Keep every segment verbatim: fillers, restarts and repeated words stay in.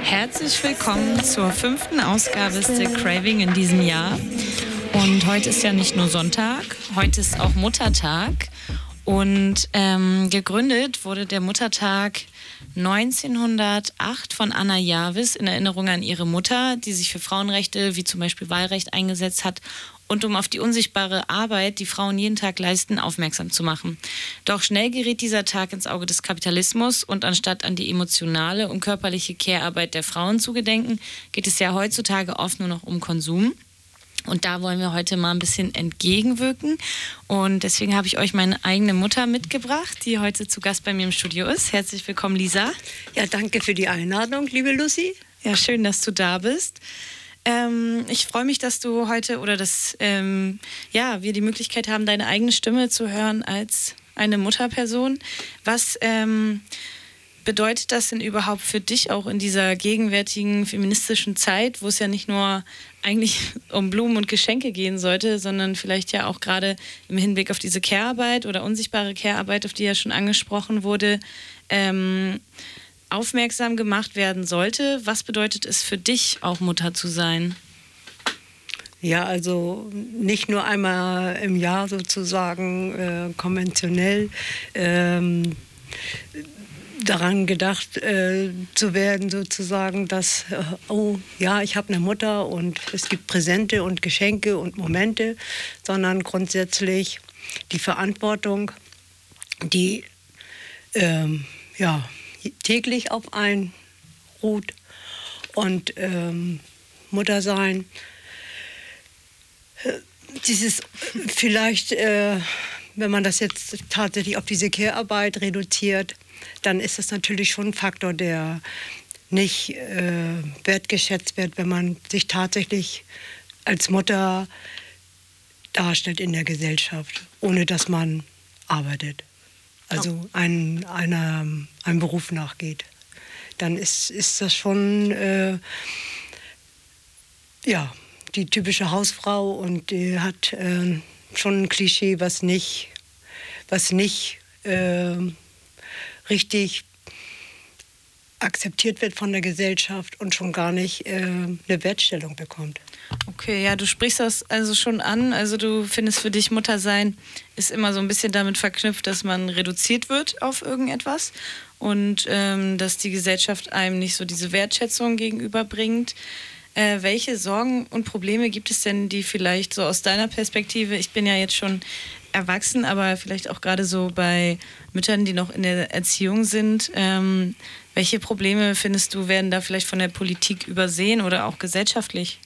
Herzlich willkommen zur fünften Ausgabe Still Craving in diesem Jahr. Und heute ist ja nicht nur Sonntag, heute ist auch Muttertag. Und ähm, gegründet wurde der Muttertag neunzehnhundertacht von Anna Jarvis in Erinnerung an ihre Mutter, die sich für Frauenrechte wie zum Beispiel Wahlrecht eingesetzt hat und um auf die unsichtbare Arbeit, die Frauen jeden Tag leisten, aufmerksam zu machen. Doch schnell gerät dieser Tag ins Auge des Kapitalismus und anstatt an die emotionale und körperliche Care-Arbeit der Frauen zu gedenken, geht es ja heutzutage oft nur noch um Konsum. Und da wollen wir heute mal ein bisschen entgegenwirken. Und deswegen habe ich euch meine eigene Mutter mitgebracht, die heute zu Gast bei mir im Studio ist. Herzlich willkommen, Lisa. Ja, danke für die Einladung, liebe Lucy. Ja, schön, dass du da bist. Ähm, ich freue mich, dass du heute oder dass ähm, ja, wir die Möglichkeit haben, deine eigene Stimme zu hören als eine Mutterperson. Was ähm, bedeutet das denn überhaupt für dich auch in dieser gegenwärtigen feministischen Zeit, wo es ja nicht nur eigentlich um Blumen und Geschenke gehen sollte, sondern vielleicht ja auch gerade im Hinblick auf diese Care-Arbeit oder unsichtbare Care-Arbeit, auf die ja schon angesprochen wurde, ähm, aufmerksam gemacht werden sollte. Was bedeutet es für dich, auch Mutter zu sein? Ja, also nicht nur einmal im Jahr sozusagen äh, konventionell ähm, daran gedacht äh, zu werden, sozusagen, dass, äh, oh ja, ich habe eine Mutter und es gibt Präsente und Geschenke und Momente, sondern grundsätzlich die Verantwortung, die ähm, ja, täglich auf einen ruht und ähm, Mutter sein. Äh, dieses vielleicht, äh, wenn man das jetzt tatsächlich auf diese Care-Arbeit reduziert, dann ist das natürlich schon ein Faktor, der nicht äh, wertgeschätzt wird, wenn man sich tatsächlich als Mutter darstellt in der Gesellschaft, ohne dass man arbeitet. Also ein, einer, einem Beruf nachgeht. Dann ist, ist das schon äh, ja, die typische Hausfrau und die hat äh, schon ein Klischee, was nicht, was nicht äh, richtig akzeptiert wird von der Gesellschaft und schon gar nicht äh, eine Wertstellung bekommt. Okay, ja, du sprichst das also schon an. Also du findest für dich Muttersein ist immer so ein bisschen damit verknüpft, dass man reduziert wird auf irgendetwas und ähm, dass die Gesellschaft einem nicht so diese Wertschätzung gegenüberbringt. Äh, welche Sorgen und Probleme gibt es denn, die vielleicht so aus deiner Perspektive, ich bin ja jetzt schon erwachsen, aber vielleicht auch gerade so bei Müttern, die noch in der Erziehung sind, ähm, welche Probleme findest du, werden da vielleicht von der Politik übersehen oder auch gesellschaftlich?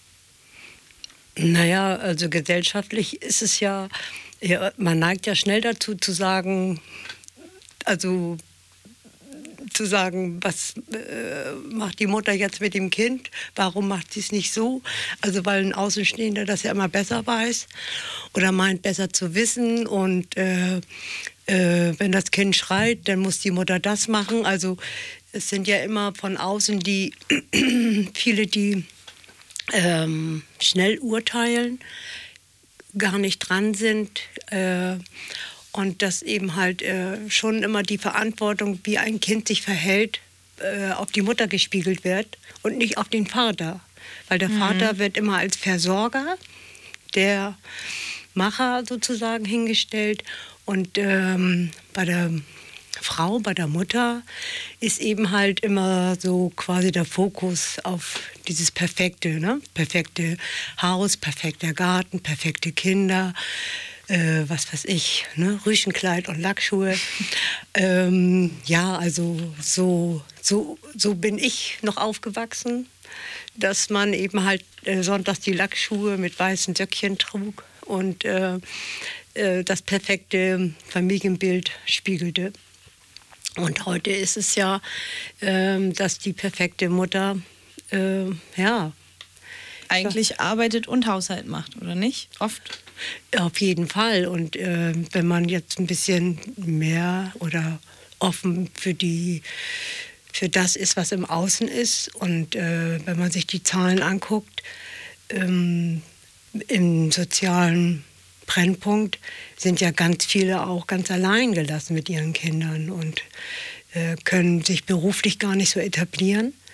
Naja, also gesellschaftlich ist es ja, ja, man neigt ja schnell dazu zu sagen, also zu sagen, was äh, macht die Mutter jetzt mit dem Kind? Warum macht sie es nicht so? Also weil ein Außenstehender das ja immer besser weiß oder meint besser zu wissen und äh, äh, wenn das Kind schreit, dann muss die Mutter das machen. Also es sind ja immer von außen die viele, die ähm, schnell urteilen, gar nicht dran sind. Äh, Und dass eben halt äh, schon immer die Verantwortung, wie ein Kind sich verhält, äh, auf die Mutter gespiegelt wird und nicht auf den Vater. Weil der mhm. Vater wird immer als Versorger, der Macher sozusagen hingestellt. Und ähm, bei der Frau, bei der Mutter, ist eben halt immer so quasi der Fokus auf dieses Perfekte, ne? Perfekte Haus, perfekter Garten, perfekte Kinder. Äh, was weiß ich, ne? Rüschenkleid und Lackschuhe. ähm, ja, also so, so, so bin ich noch aufgewachsen, dass man eben halt äh, sonntags die Lackschuhe mit weißen Söckchen trug und äh, äh, das perfekte Familienbild spiegelte. Und heute ist es ja, äh, dass die perfekte Mutter, äh, ja, eigentlich arbeitet und Haushalt macht, oder nicht? Oft? Auf jeden Fall. Und äh, wenn man jetzt ein bisschen mehr oder offen für die für das ist, was im Außen ist und äh, wenn man sich die Zahlen anguckt, ähm, im sozialen Brennpunkt sind ja ganz viele auch ganz allein gelassen mit ihren Kindern und äh, können sich beruflich gar nicht so etablieren.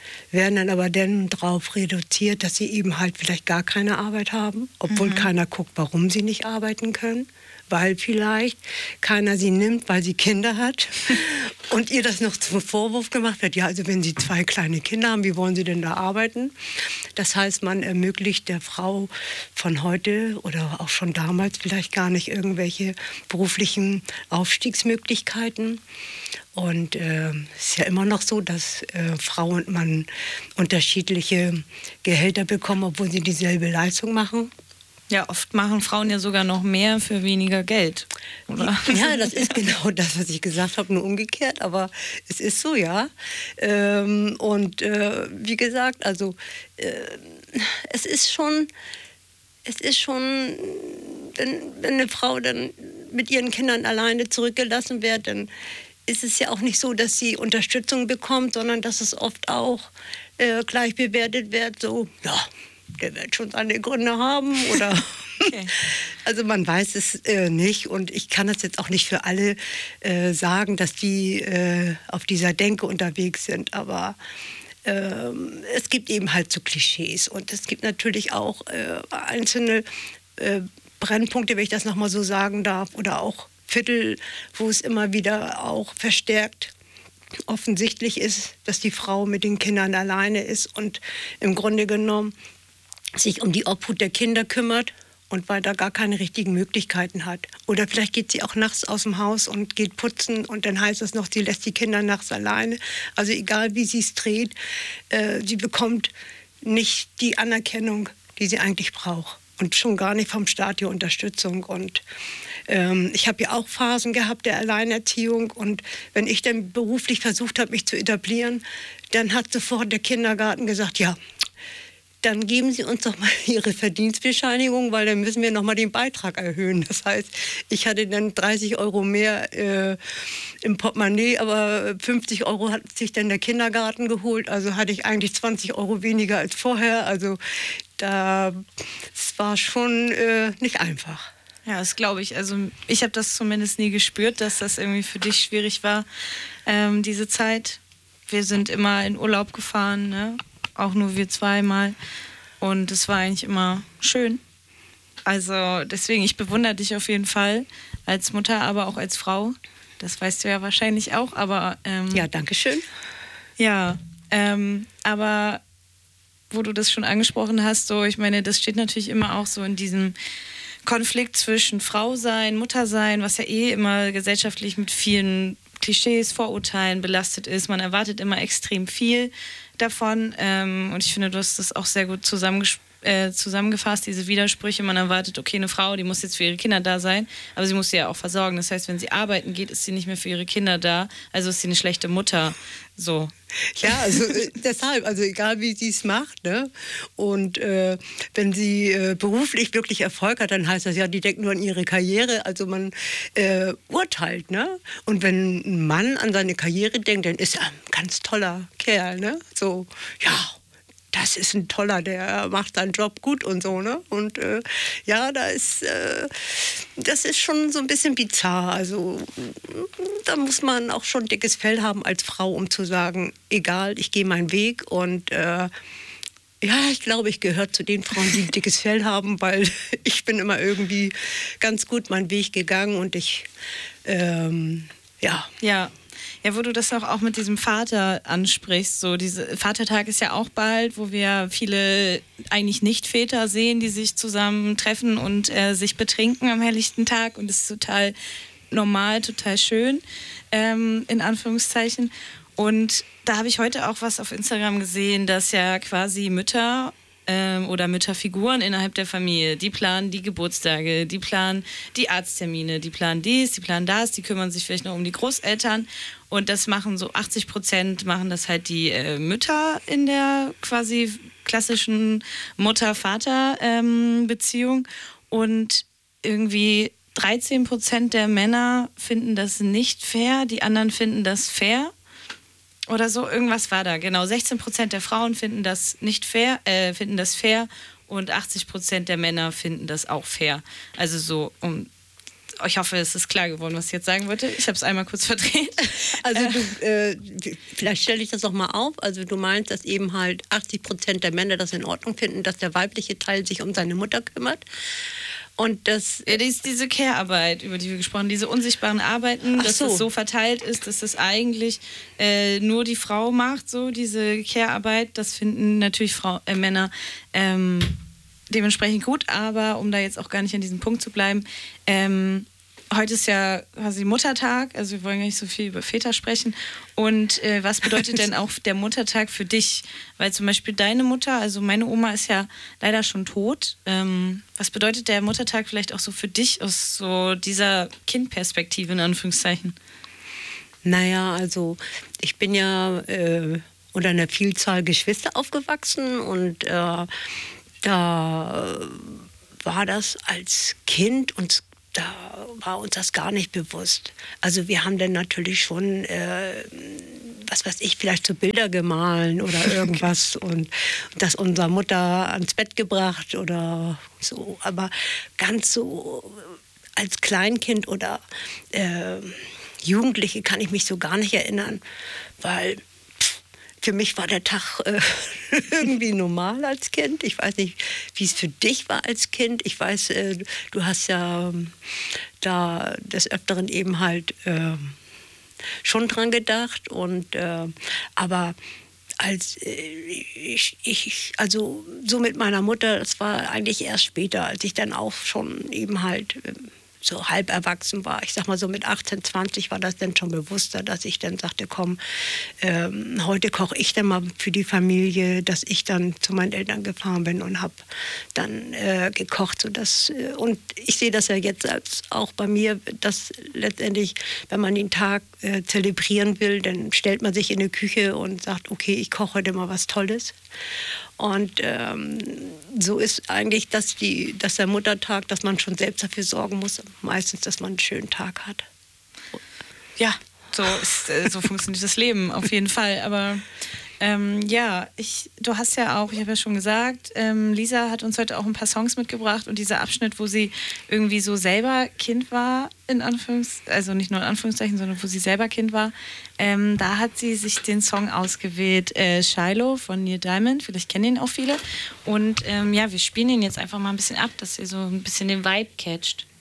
werden dann aber dann darauf reduziert, dass sie eben halt vielleicht gar keine Arbeit haben, obwohl mhm. keiner guckt, warum sie nicht arbeiten können. Weil vielleicht keiner sie nimmt, weil sie Kinder hat und ihr das noch zum Vorwurf gemacht wird. Ja, also wenn Sie zwei kleine Kinder haben, wie wollen Sie denn da arbeiten? Das heißt, man ermöglicht der Frau von heute oder auch schon damals vielleicht gar nicht irgendwelche beruflichen Aufstiegsmöglichkeiten. Und es äh, ist ja immer noch so, dass äh, Frau und Mann unterschiedliche Gehälter bekommen, obwohl sie dieselbe Leistung machen. Ja, oft machen Frauen ja sogar noch mehr für weniger Geld, oder? Ja, das ist genau das, was ich gesagt habe, nur umgekehrt. Aber es ist so, ja. Ähm, und äh, wie gesagt, also äh, es ist schon, es ist schon, wenn, wenn eine Frau dann mit ihren Kindern alleine zurückgelassen wird, dann ist es ja auch nicht so, dass sie Unterstützung bekommt, sondern dass es oft auch äh, gleich bewertet wird, so, ja, der wird schon seine Gründe haben oder okay. Also man weiß es äh, nicht und ich kann das jetzt auch nicht für alle äh, sagen, dass die äh, auf dieser Denke unterwegs sind, aber äh, es gibt eben halt so Klischees und es gibt natürlich auch äh, einzelne äh, Brennpunkte, wenn ich das nochmal so sagen darf, oder auch Viertel, wo es immer wieder auch verstärkt offensichtlich ist, dass die Frau mit den Kindern alleine ist und im Grunde genommen sich um die Obhut der Kinder kümmert und weil da gar keine richtigen Möglichkeiten hat. Oder vielleicht geht sie auch nachts aus dem Haus und geht putzen und dann heißt es noch, sie lässt die Kinder nachts alleine. Also egal, wie sie es dreht, äh, sie bekommt nicht die Anerkennung, die sie eigentlich braucht. Und schon gar nicht vom Staat die Unterstützung. Und ähm, ich habe ja auch Phasen gehabt der Alleinerziehung. Und wenn ich dann beruflich versucht habe, mich zu etablieren, dann hat sofort der Kindergarten gesagt, ja, dann geben Sie uns doch mal Ihre Verdienstbescheinigung, weil dann müssen wir noch mal den Beitrag erhöhen. Das heißt, ich hatte dann dreißig Euro mehr äh, im Portemonnaie, aber fünfzig Euro hat sich dann der Kindergarten geholt. Also hatte ich eigentlich zwanzig Euro weniger als vorher. Also da, es war schon äh, nicht einfach. Ja, das glaube ich. Also ich habe das zumindest nie gespürt, dass das irgendwie für dich schwierig war, ähm, diese Zeit. Wir sind immer in Urlaub gefahren, ne? Auch nur wir zweimal. Und es war eigentlich immer schön. Also deswegen, ich bewundere dich auf jeden Fall als Mutter, aber auch als Frau. Das weißt du ja wahrscheinlich auch, aber... Ähm, ja, danke schön. Ja, ähm, aber wo du das schon angesprochen hast, so, ich meine, das steht natürlich immer auch so in diesem Konflikt zwischen Frau sein, Mutter sein, was ja eh immer gesellschaftlich mit vielen Klischees, Vorurteilen belastet ist. Man erwartet immer extrem viel davon. Ähm, und ich finde, du hast das auch sehr gut zusammenges- äh, zusammengefasst, diese Widersprüche. Man erwartet, okay, eine Frau, die muss jetzt für ihre Kinder da sein, aber sie muss sie ja auch versorgen. Das heißt, wenn sie arbeiten geht, ist sie nicht mehr für ihre Kinder da. Also ist sie eine schlechte Mutter. So. Ja, also äh, deshalb, also egal wie sie es macht, ne? Und äh, wenn sie äh, beruflich wirklich Erfolg hat, dann heißt das ja, die denkt nur an ihre Karriere, also man äh, urteilt, ne? Und wenn ein Mann an seine Karriere denkt, dann ist er ein ganz toller Kerl, ne? So, ja, das ist ein toller, der macht seinen Job gut und so, ne? Und äh, ja, da ist, äh, das ist schon so ein bisschen bizarr. Also da muss man auch schon dickes Fell haben als Frau, um zu sagen, egal, ich gehe meinen Weg. Und äh, ja, ich glaube, ich gehöre zu den Frauen, die ein dickes Fell haben, weil ich bin immer irgendwie ganz gut meinen Weg gegangen und ich, ähm, ja. Ja. Ja, wo du das auch, auch mit diesem Vater ansprichst, so diese Vatertag ist ja auch bald, wo wir viele eigentlich Nicht-Väter sehen, die sich zusammen treffen und äh, sich betrinken am helllichten Tag und das ist total normal, total schön, ähm, in Anführungszeichen. Und da habe ich heute auch was auf Instagram gesehen, dass ja quasi Mütter ähm, oder Mütterfiguren innerhalb der Familie, die planen die Geburtstage, die planen die Arzttermine, die planen dies, die planen das, die kümmern sich vielleicht noch um die Großeltern. Und das machen so achtzig Prozent machen das halt die äh, Mütter in der quasi klassischen Mutter-Vater-Beziehung. Ähm, und irgendwie dreizehn Prozent der Männer finden das nicht fair, die anderen finden das fair. Oder so, irgendwas war da. Genau, sechzehn Prozent der Frauen finden das nicht fair, äh, finden das fair und achtzig Prozent der Männer finden das auch fair. Also so um ich hoffe, es ist klar geworden, was ich jetzt sagen wollte. Ich habe es einmal kurz verdreht. Also du, äh, vielleicht stelle ich das doch mal auf. Also du meinst, dass eben halt achtzig Prozent der Männer das in Ordnung finden, dass der weibliche Teil sich um seine Mutter kümmert. Und das ja, das ist diese Care-Arbeit, über die wir gesprochen haben, diese unsichtbaren Arbeiten, Ach dass so. das so verteilt ist, dass das eigentlich äh, nur die Frau macht, so diese Care-Arbeit. Das finden natürlich Frau, äh, Männer ähm, dementsprechend gut, aber um da jetzt auch gar nicht an diesem Punkt zu bleiben, ähm, heute ist ja quasi Muttertag, also wir wollen gar nicht so viel über Väter sprechen. Und äh, was bedeutet denn auch der Muttertag für dich? Weil zum Beispiel deine Mutter, also meine Oma ist ja leider schon tot. Ähm, was bedeutet der Muttertag vielleicht auch so für dich aus so dieser Kindperspektive in Anführungszeichen? Naja, also ich bin ja äh, unter einer Vielzahl Geschwister aufgewachsen und äh, da war das als Kind und da war uns das gar nicht bewusst. Also wir haben dann natürlich schon, äh, was weiß ich, vielleicht so Bilder gemahlen oder irgendwas und das unserer Mutter ans Bett gebracht oder so. Aber ganz so als Kleinkind oder äh, Jugendliche kann ich mich so gar nicht erinnern, weil für mich war der Tag äh, irgendwie normal als Kind. Ich weiß nicht, wie es für dich war als Kind. Ich weiß, äh, du hast ja ähm, da des Öfteren eben halt äh, schon dran gedacht. Und, äh, aber als äh, ich, ich, also so mit meiner Mutter, das war eigentlich erst später, als ich dann auch schon eben halt äh, so halb erwachsen war. Ich sag mal so mit achtzehn, zwanzig war das dann schon bewusster, dass ich dann sagte, komm, ähm, heute koche ich dann mal für die Familie, dass ich dann zu meinen Eltern gefahren bin und habe dann äh, gekocht. Sodass, äh, und ich sehe das ja jetzt als auch bei mir, dass letztendlich, wenn man den Tag äh, zelebrieren will, dann stellt man sich in die Küche und sagt, okay, ich koche heute mal was Tolles. Und ähm, so ist eigentlich, dass, die, dass der Muttertag, dass man schon selbst dafür sorgen muss, meistens, dass man einen schönen Tag hat. Ja, so, ist, äh, so funktioniert das Leben auf jeden Fall. Aber ähm, ja, ich, du hast ja auch, ich habe ja schon gesagt, ähm, Lisa hat uns heute auch ein paar Songs mitgebracht und dieser Abschnitt, wo sie irgendwie so selber Kind war, in Anführungszeichen, also nicht nur in Anführungszeichen, sondern wo sie selber Kind war, ähm, da hat sie sich den Song ausgewählt, äh, Shiloh von Neil Diamond, vielleicht kennen ihn auch viele. Und ähm, ja, wir spielen ihn jetzt einfach mal ein bisschen ab, dass ihr so ein bisschen den Vibe catcht.